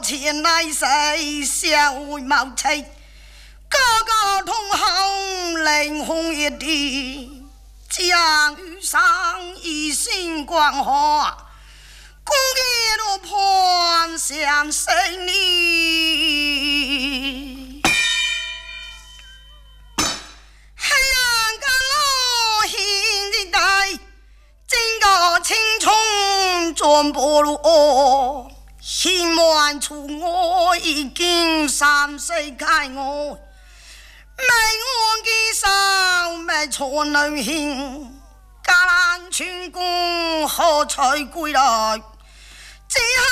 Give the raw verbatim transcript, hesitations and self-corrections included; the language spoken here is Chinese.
前来世小会谋妻，个个同行灵红一地，将遇上一心光华，孤家都盼相生你。黑暗个老现一代，整个青葱转不路。心满处我已经三世开我，没我的手没错能行，橄榄春宫何才归来？只恨